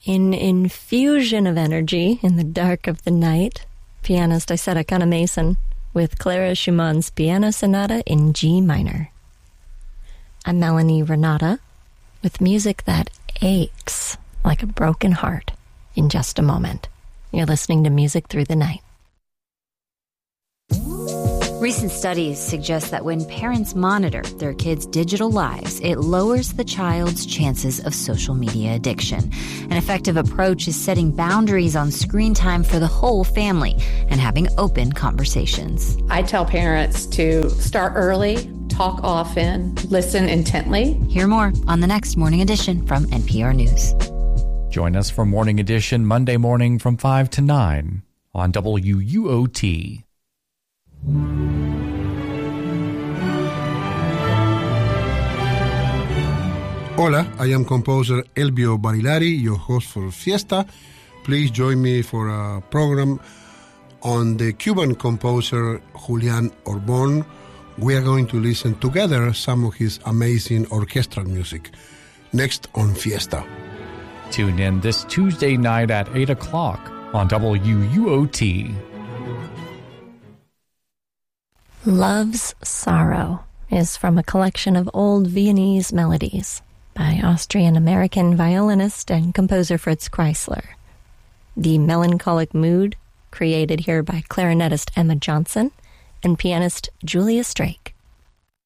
An infusion of energy in the dark of the night, pianist Isetta Kana-Mason with Clara Schumann's Piano Sonata in G minor. I'm Melanie Renata with music that aches like a broken heart in just a moment. You're listening to Music Through the Night. Recent studies suggest that when parents monitor their kids' digital lives, it lowers the child's chances of social media addiction. An effective approach is setting boundaries on screen time for the whole family and having open conversations. I tell parents to start early, talk often, listen intently. Hear more on the next Morning Edition from NPR News. Join us for Morning Edition Monday morning from 5 to 9 on WUOT. Hola, I am composer Elbio Barilari, your host for Fiesta. Please join me for a program on the Cuban composer Julian Orbon. We are going to listen together some of his amazing orchestral music. Next on Fiesta. Tune in this Tuesday night at 8 o'clock on WUOT. Love's Sorrow is from a collection of old Viennese melodies by Austrian-American violinist and composer Fritz Kreisler. The melancholic mood created here by clarinetist Emma Johnson and pianist Julia Strake.